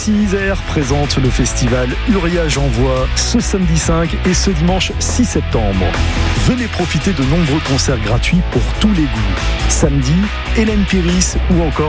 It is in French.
Isère présente le festival Uriage Envoie ce samedi 5 et ce dimanche 6 septembre. Venez profiter de nombreux concerts gratuits pour tous les goûts. Samedi, Hélène Piris ou encore